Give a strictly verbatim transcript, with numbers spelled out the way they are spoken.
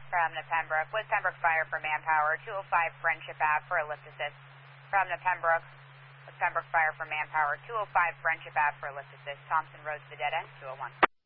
from the Pembroke. With Pembroke Fire for Manpower, two oh five Friendship Ave for a lift assist. From the Pembroke, with Pembroke Fire for Manpower, two oh five Friendship Ave for a lift assist. Thompson Road to the dead end, two oh one.